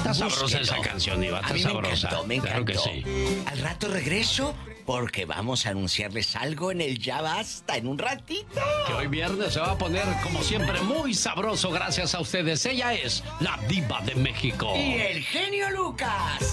Está sabrosa esa canción, Diva. Está sabrosa. Me encantó. Claro que sí. Al rato regreso porque vamos a anunciarles algo en el Ya Basta en un ratito. Que hoy viernes se va a poner, como siempre, muy sabroso gracias a ustedes. Ella es la Diva de México. Y el genio Lucas.